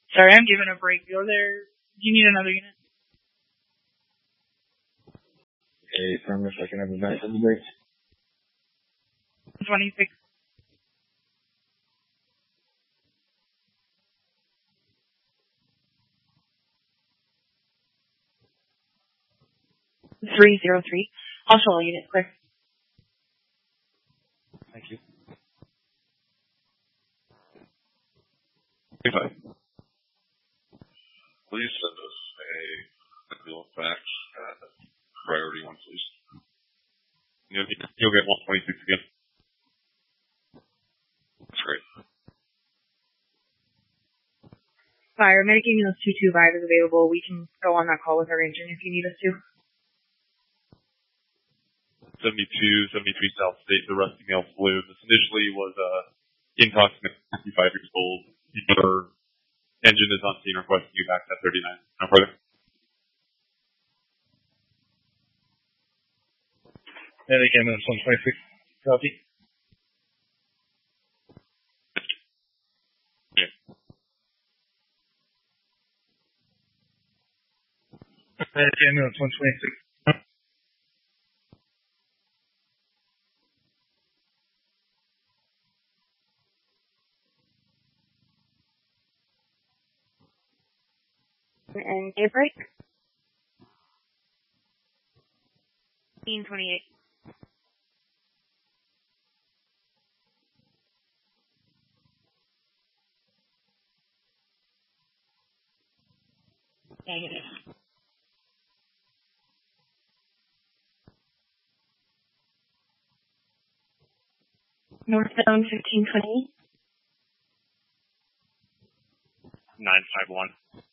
Sorry, I'm giving a break. Go there. Do you need another unit? Okay, affirmative. I can have a back on the break. 26. .303. Hospital unit clear. Thank you. Hey, bye. Please send us a bill of fax priority one, please. You'll get 126 again. That's great. Fire, Medicaid units 225 is available. We can go on that call with our engine if you need us to. 72, 73 South State, the resting L flu. This initially was intoxicated, 55 years old. Your engine is on scene requesting you back at 39. No further. And again, that's 126. Copy. Yeah. And again, that's 126. And daybreak? 1528. Negative. Northbound 1520. 951.